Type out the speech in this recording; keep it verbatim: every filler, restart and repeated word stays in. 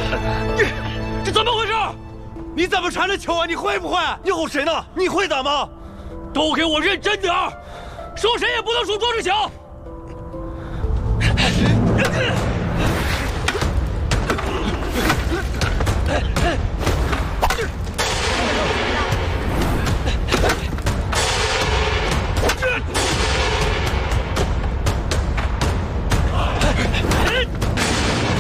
你这怎么回事？你怎么缠着球啊？你会不会？ 你唬谁呢？你会打吗？ 都给我认真点儿！说谁也不能输庄志强。